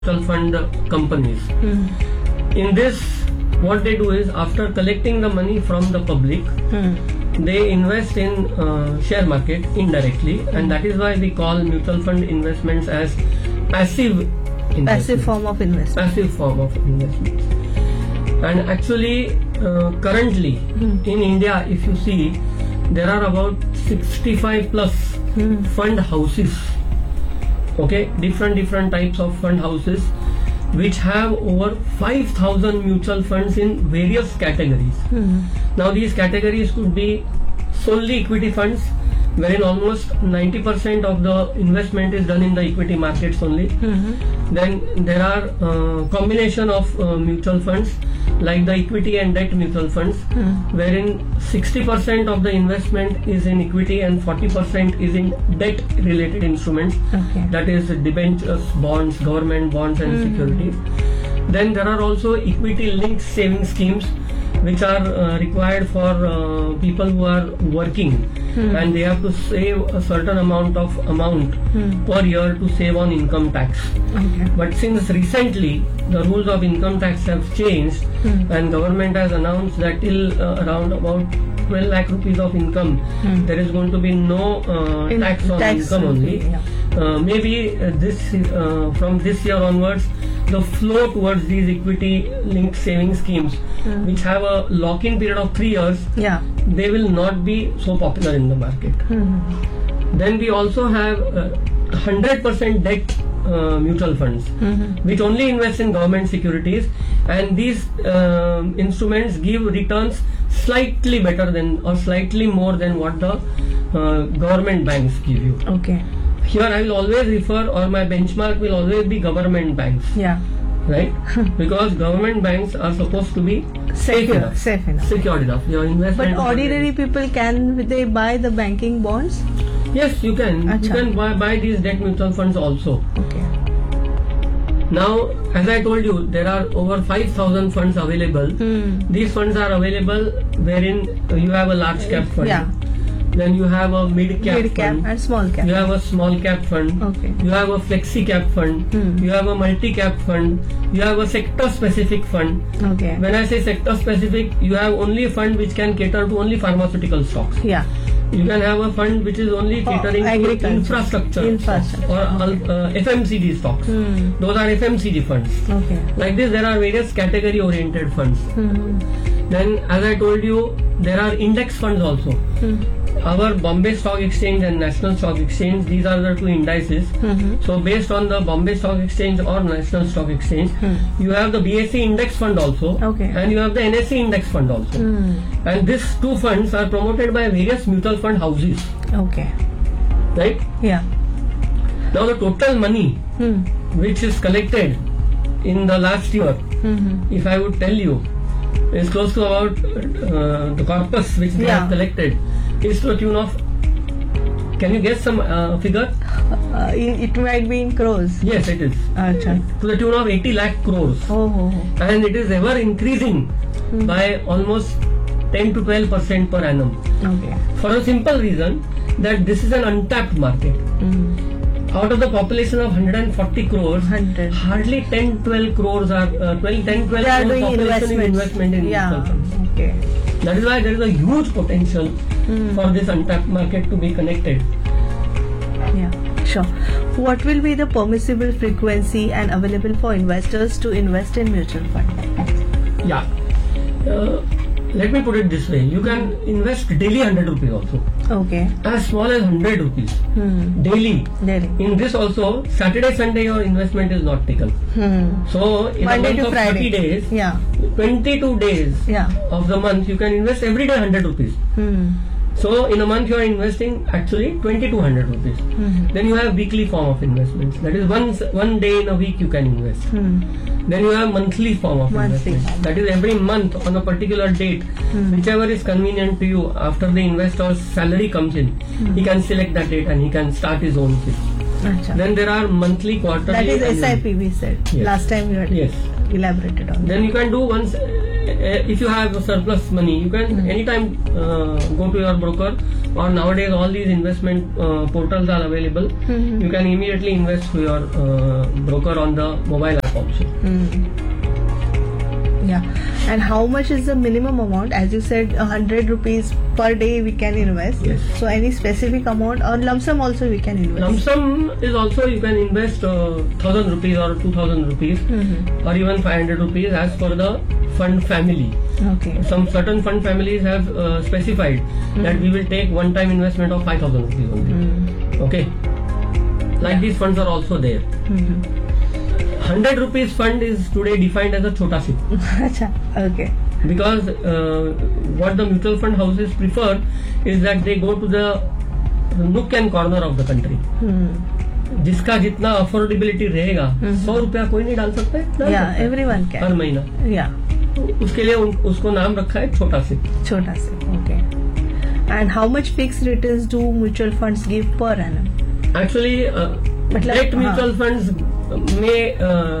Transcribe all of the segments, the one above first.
mutual fund companies. In this, what they do is, after collecting the money from the public, they invest in share market indirectly, and that is why we call mutual fund investments as passive investments. Passive form of investment. Passive form of investments. And actually, currently in India, if you see, there are about 65 plus fund houses. Okay, different types of fund houses, which have over 5,000 mutual funds in various categories. Now these categories could be solely equity funds, wherein almost 90% of the investment is done in the equity markets only. Then there are combination of mutual funds like the equity and debt mutual funds, wherein 60% of the investment is in equity and 40% is in debt related instruments. That is debentures, bonds, government bonds and securities. Then there are also equity linked saving schemes, which are required for people who are working, and they have to save a certain amount per year to save on income tax. But since recently the rules of income tax have changed, and government has announced that till around about 12 lakh rupees of income, there is going to be no tax on income only. Maybe from this year onwards, the flow towards these equity linked saving schemes, which have a lock-in period of 3 years, they will not be so popular in the market. Then we also have 100% debt mutual funds, which only invest in government securities, and these instruments give returns slightly better than or slightly more than what the government banks give you. Here I will always refer, or my benchmark will always be government banks. Right? Because government banks are supposed to be safe enough. Secured enough. Your investment. But ordinary people, can they buy the banking bonds? Yes, you can. You can buy these debt mutual funds also. Now, as I told you, there are over 5,000 funds available. These funds are available wherein you have a large cap fund. Then you have a mid cap fund and small cap. You have a small cap fund. You have a flexi cap fund. You have a multi cap fund. You have a sector specific fund. When I say sector specific, you have only a fund which can cater to only pharmaceutical stocks. You can have a fund which is only catering to infrastructure or FMCG stocks. Those are FMCG funds. Like this, there are various category oriented funds. Then, as I told you, there are index funds also. Our Bombay Stock Exchange and National Stock Exchange, these are the two indices. So based on the Bombay Stock Exchange or National Stock Exchange, you have the BSE Index Fund also, and you have the NSE Index Fund also. And these two funds are promoted by various mutual fund houses. Right? Now the total money which is collected in the last year, if I would tell you, is close to about the corpus which they have collected is to the tune of, can you guess some figure? It might be in crores. Yes, it is. To the tune of 80 lakh crores. And it is ever increasing by almost 10 to 12% per annum. For a simple reason that this is an untapped market. Out of the population of 140 crores, hardly 10-12 crores are 10-12 crores population is investment in mutual funds. That is why there is a huge potential for this untapped market to be connected. What will be the permissible frequency and available for investors to invest in mutual fund? Let me put it this way. You can invest daily 100 rupees also. As small as 100 rupees. Daily. In this also, Saturday, Sunday your investment is not taken. So, in Monday a month of 30 days, 22 days of the month, you can invest every day 100 rupees. So, in a month you are investing actually 2200 rupees. Then you have weekly form of investments. That is one day in a week you can invest. Then you have monthly form of investment. That is every month on a particular date, whichever is convenient to you. After the investor's salary comes in, he can select that date and he can start his own SIP. Then there are monthly, quarterly. That is SIP we said. Last time you had elaborated on. Then you can do once if you have a surplus money, you can anytime go to your broker, or nowadays all these investment portals are available. You can immediately invest through your broker on the mobile app also. Yeah. And how much is the minimum amount? As you said, 100 rupees per day we can invest. Yes. So any specific amount or lump sum also we can invest? Lump sum is also, you can invest 1000 rupees or 2000 rupees or even 500 rupees as per the fund family. Okay. Some certain fund families have specified that we will take one-time investment of 5000 rupees only. Okay. Like these funds are also there. 100 rupees fund is today defined as a chota sip. Okay. Because what the mutual fund houses prefer is that they go to the nook and corner of the country. जिसका जितना affordability रहेगा 100 रुपया कोई नहीं डाल सकता है. Yeah, everyone can. हर महीना. Yeah. उसके लिए उसको नाम रखा है छोटा सिप. छोटा SIP. Okay. And how much fixed returns do mutual funds give per annum? Actually, direct mutual funds may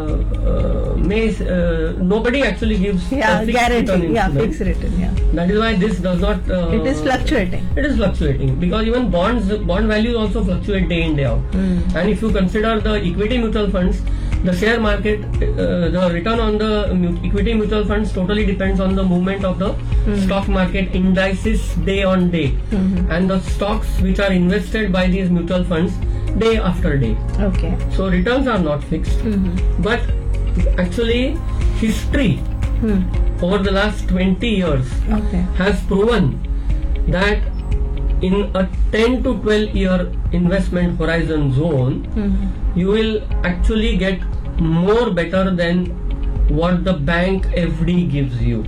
nobody actually gives a fixed guarantee. return. Fixed return. Yeah. That is why this does not. It is fluctuating. It is fluctuating because even bond values also fluctuate day in day out. And if you consider the equity mutual funds, the share market, the return on the equity mutual funds totally depends on the movement of the stock market indices day on day, and the stocks which are invested by these mutual funds day after day. Okay. So returns are not fixed, but actually history over the last 20 years has proven that in a 10 to 12 year investment horizon zone, you will actually get more better than what the bank FD gives you.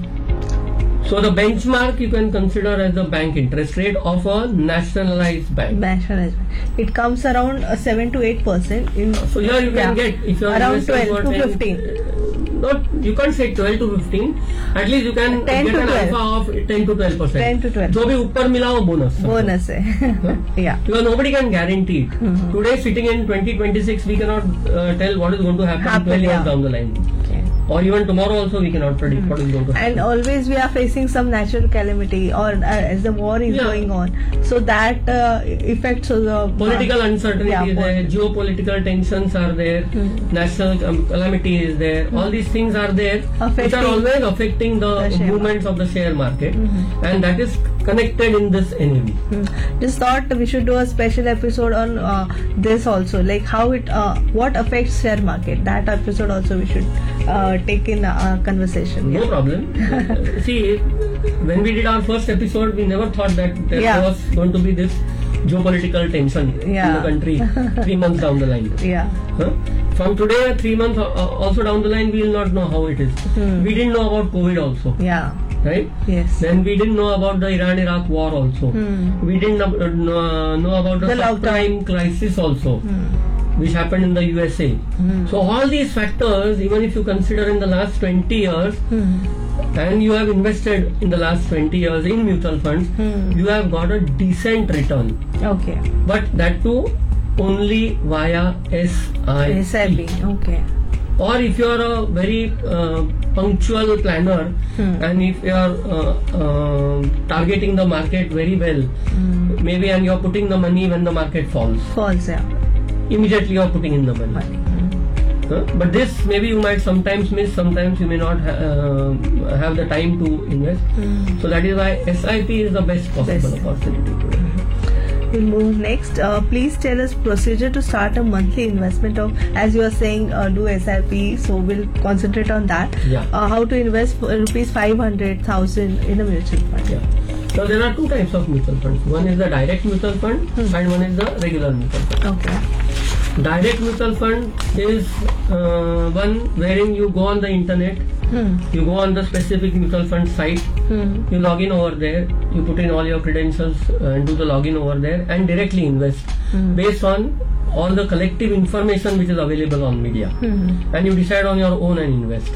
So the benchmark you can consider as the bank interest rate of a nationalized bank. It comes around 7 to 8%. So here you can get, if you are around 12 to 15. Not, you can't say 12 to 15. At least you can get an alpha of 10 to 12%. 10 to 12. जो भी ऊपर मिला वो bonus. Bonus है. Yeah. Because nobody can guarantee it. Today, sitting in 2026, we cannot tell what is going to happen 12 years down the line. Or even tomorrow also we cannot predict what is going to happen. And always we are facing some natural calamity, or as the war is going on. So that affects the political uncertainty is there, geopolitical tensions are there, national calamity is there. All these things are there, which are always affecting the movements of the share market, and that is connected in this NAV. Just thought we should do a special episode on this also, like how it what affects share market. That episode also we should take in a conversation. No problem. See, when we did our first episode, we never thought that there was going to be this geopolitical tension in the country 3 months down the line. From today, 3 months also down the line, we will not know how it is. We didn't know about COVID also. Right? Yes. Then we didn't know about the Iran-Iraq war also. We didn't know about the subprime crisis also, which happened in the USA. So all these factors, even if you consider in the last 20 years, and you have invested in the last 20 years in mutual funds, you have got a decent return. Okay. But that too only via SIP. Okay. Or if you are a very punctual planner, and if you are targeting the market very well, maybe, and you are putting the money when the market falls. Immediately you are putting in the money. But this maybe you might sometimes miss, sometimes you may not have the time to invest. So that is why SIP is the best possible opportunity today. We'll move next. Please tell us procedure to start a monthly investment of, as you are saying, do SIP. So we'll concentrate on that. How to invest rupees 500,000 in a mutual fund. So there are two types of mutual funds. One is the direct mutual fund and one is the regular mutual fund. Okay. Direct mutual fund is one wherein you go on the internet, you go on the specific mutual fund site, you log in over there, you put in all your credentials and do the login over there and directly invest based on all the collective information which is available on media, and you decide on your own and invest.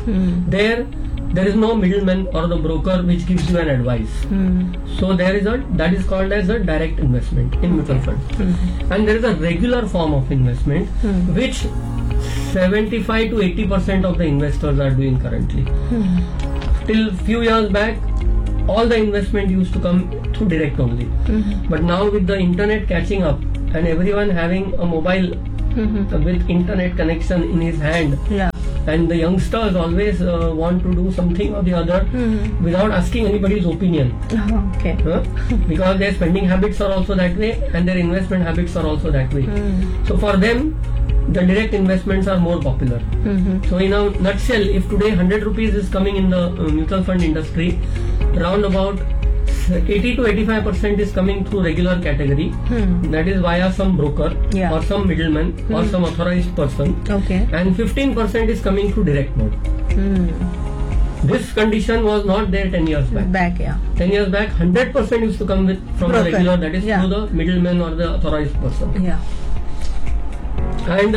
There is no middleman or the broker which gives you an advice. So that is called as a direct investment in mutual funds. And there is a regular form of investment which 75 to 80% of the investors are doing currently. till few years back, all the investment used to come through direct only. But now with the internet catching up and everyone having a mobile with internet connection in his hand, and the youngsters always want to do something or the other without asking anybody's opinion. Because their spending habits are also that way and their investment habits are also that way. So for them, the direct investments are more popular. So in a nutshell, if today 100 rupees is coming in the mutual fund industry, round about 80 to 85% is coming through regular category, that is via some broker or some middleman or some authorized person, and 15% is coming through direct mode. This condition was not there 10 years back. 10 years back, 100% used to come from the regular, that is through the middleman or the authorized person. And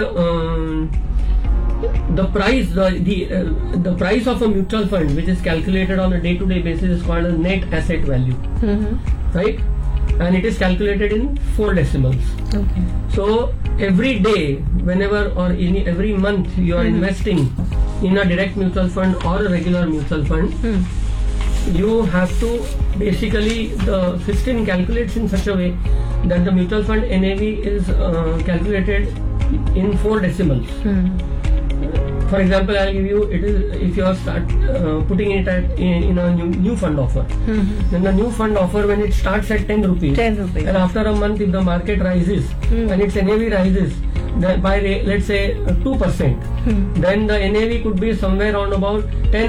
the price, the price of a mutual fund, which is calculated on a day-to-day basis, is called a net asset value, right? And it is calculated in 4 decimals. So every day, whenever or every month you are investing in a direct mutual fund or a regular mutual fund, you have to basically, the system calculates in such a way that the mutual fund NAV is calculated in 4 decimals. For example, I'll give you, it is if you are putting it in a new fund offer, then the new fund offer, when it starts at 10 rupees, and after a month if the market rises and its NAV rises then by let's say 2%, then the NAV could be somewhere around about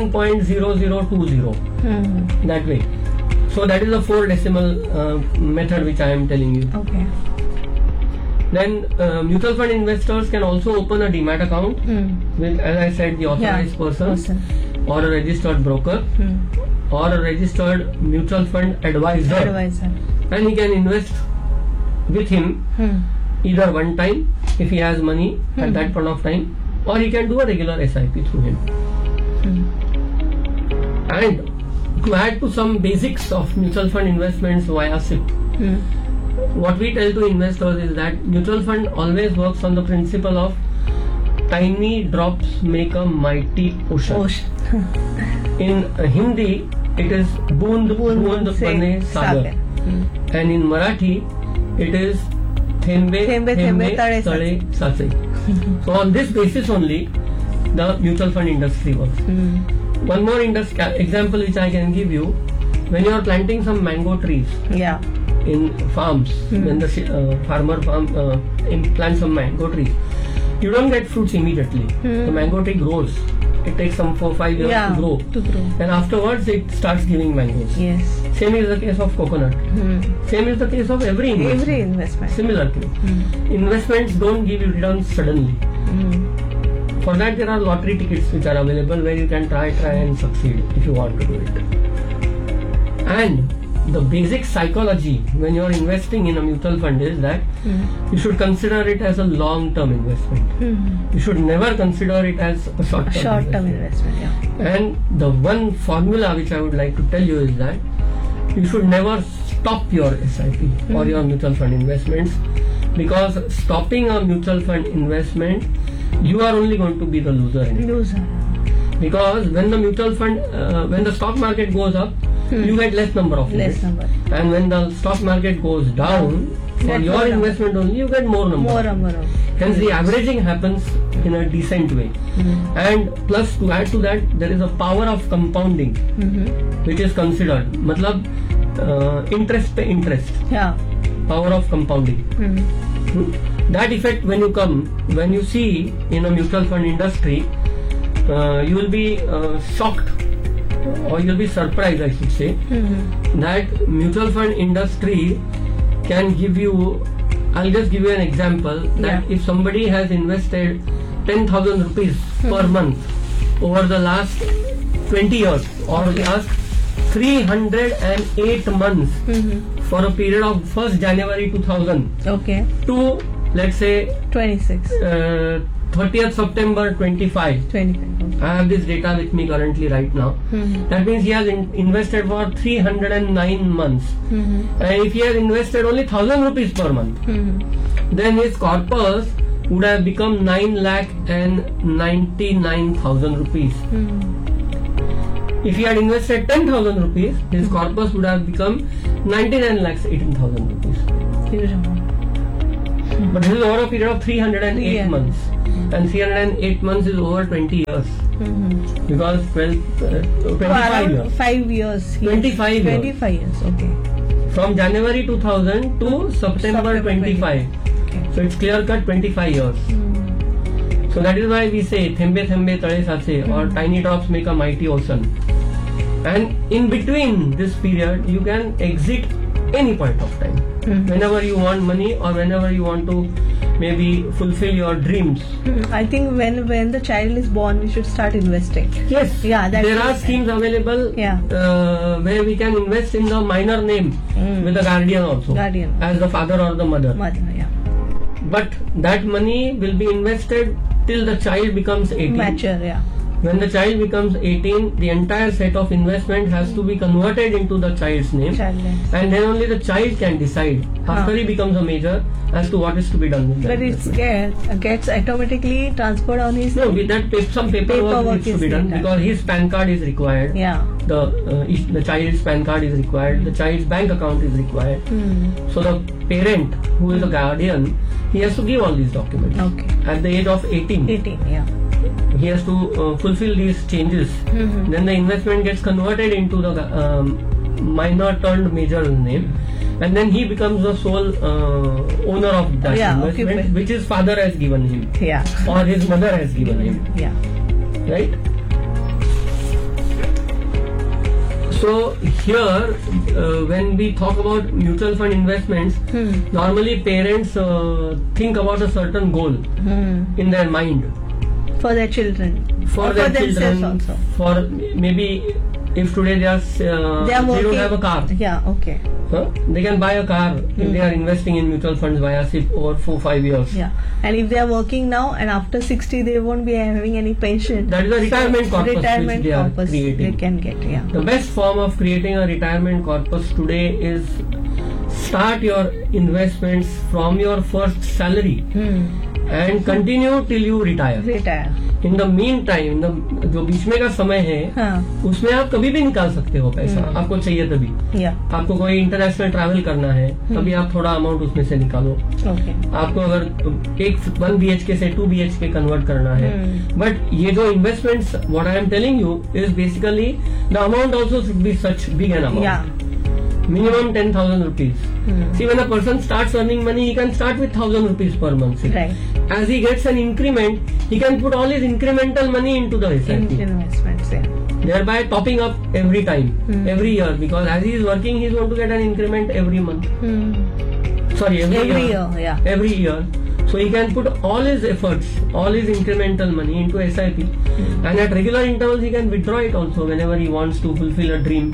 10.0020, that way. So that is a 4 decimal method which I am telling you. Then mutual fund investors can also open a demat account with, as I said, the authorized person or a registered broker or a registered mutual fund advisor. And he can invest with him either one time if he has money at that point of time, or he can do a regular SIP through him. And to add to some basics of mutual fund investments via SIP, what we tell to investors is that mutual fund always works on the principle of tiny drops make a mighty ocean. In Hindi, it is Boond Boond Bane Sagar, and in Marathi, it is Thembe Thembe Tale Sache. So on this basis only, the mutual fund industry works. One more example which I can give you: when you are planting some mango trees in farms, when the farmer plants some mango trees, you don't get fruits immediately. The mango tree grows. It takes some 4-5 years to grow. And afterwards it starts giving mangoes. Same is the case of coconut. Same is the case of every investment. Similarly, investments don't give you returns suddenly. For that there are lottery tickets which are available where you can try and succeed if you want to do it. And the basic psychology when you are investing in a mutual fund is that you should consider it as a long-term investment. You should never consider it as a short-term investment. And the one formula which I would like to tell you is that you should never stop your SIP or your mutual fund investments, because stopping a mutual fund investment, you are only going to be the loser in it. Because when the mutual fund, when the stock market goes up, you get less number of units. And when the stock market goes down, for your investment only, you get more number. Hence the averaging happens in a decent way. And plus, to add to that, there is a power of compounding which is considered. Matlab, interest pay interest. Power of compounding. That effect when you see in a mutual fund industry, you will be shocked, or you'll be surprised, I should say, that mutual fund industry can give you, I'll just give you an example, that if somebody has invested 10,000 rupees per month over the last 20 years or last 308 months for a period of 1st January 2000 to, let's say, 30th September 25. I have this data with me currently right now. That means he has invested for 309 months. And if he has invested only 1,000 rupees per month, then his corpus would have become 9,99,000 rupees. If he had invested 10,000 rupees, his corpus would have become 99 lakhs 18,000 rupees. Huge amount. But this is over a period of 308 months. And 308 months is over 20 years. Because 25 years. 5 years. 25 years. 25 years, okay. From January 2000 to September 25. Okay. So it's clear cut 25 years. So that is why we say Thembe Thembe Tale Sache, or tiny drops make a mighty ocean. And in between this period, you can exit any point of time. Whenever you want money or whenever you want to maybe fulfill your dreams. I think when the child is born, we should start investing. Yes, yeah, there are schemes available where we can invest in the minor name with the guardian also, as the father or the mother. Yeah. But that money will be invested till the child becomes 18. Mature, yeah. When the child becomes 18, the entire set of investment has to be converted into the child's name. And then only the child can decide, after he becomes a major, as to what is to be done with that. But it gets automatically transferred on his... No, with that some paperwork needs to be done, because his PAN card is required. Yeah. The child's PAN card is required. The child's bank account is required. So the parent, who is the guardian, he has to give all these documents. Okay. At the age of 18. 18, yeah. He has to fulfill these changes. Then the investment gets converted into the minor turned major name, and then he becomes the sole owner of that investment, which his father has given him, or his mother has given him. Right? So here, when we talk about mutual fund investments, normally parents think about a certain goal in their mind. For their children. For themselves also. For maybe if today they don't have a car. Yeah, okay. They can buy a car if they are investing in mutual funds via SIP over 4-5 years. Yeah. And if they are working now and after 60 they won't be having any pension. That is a retirement corpus which they are creating. They can get, The best form of creating a retirement corpus today is start your investments from your first salary and continue till you retire. In the meantime, जो बीच में का समय है, उसमें आप कभी भी निकाल सकते हो पैसा, आपको चाहिए तभी. आपको कोई इंटरनेशनल ट्रैवल करना है, तभी आप थोड़ा अमाउंट उसमें से निकालो. आपको अगर 1 BHK से 2 BHK कन्वर्ट करना है, बट ये जो investments, what I am telling you is basically the amount also should be such big an amount. Minimum 10,000 rupees. See, when a person starts earning money, he can start with 1,000 rupees per month. Right. As he gets an increment, he can put all his incremental money into the SIP. Investments, Thereby topping up every time, every year, because as he is working, he is going to get an increment every month. Sorry, every year. Every year. So he can put all his efforts, all his incremental money into SIP, and at regular intervals he can withdraw it also whenever he wants to fulfill a dream.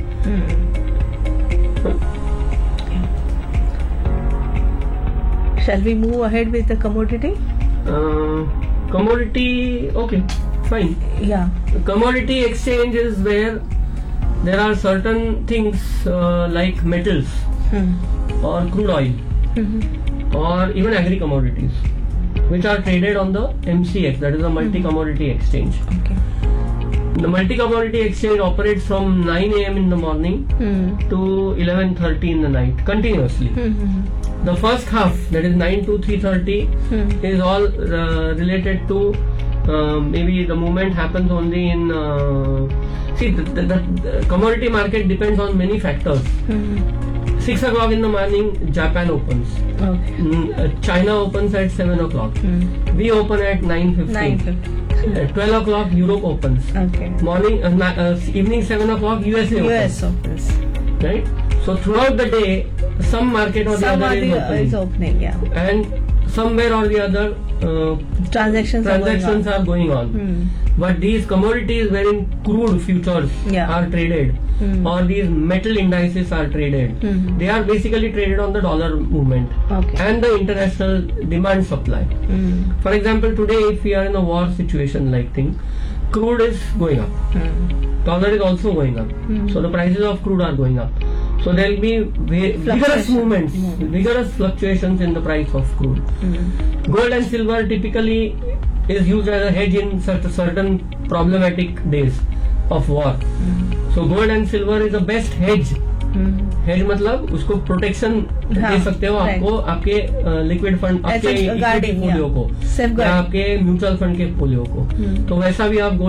Shall we move ahead with the commodity? Commodity, okay, fine. Commodity exchange is where there are certain things like metals or crude oil or even agri commodities which are traded on the MCX, that is a multi-commodity exchange. The multi-commodity exchange operates from 9 AM in the morning to 11:30 in the night continuously. The first half, that is 9 to 3:30, is all related to maybe the movement happens only in the commodity market depends on many factors. 6 o'clock in the morning, Japan opens. China opens at 7 o'clock. We open at 9:15. 12 o'clock, Europe opens. Morning, evening 7 o'clock, US opens. Right? So throughout the day, some market or the other is opening. And somewhere or the other, transactions are going on. But these commodities wherein crude futures are traded, or these metal indices are traded, they are basically traded on the dollar movement and the international demand supply. For example, today if we are in a war situation like thing, crude is going up, dollar is also going up, so the prices of crude are going up. So there will be vigorous movements, vigorous fluctuations in the price of crude. Gold and silver typically is used as a hedge in certain problematic days of war. So gold and silver is the best hedge. Hedge मतलब उसको protection दे सकते हो आपको, आपके liquid fund, आपके equity polio को, या आपके म्यूचुअल फंड के पोलियो को. तो वैसा भी आप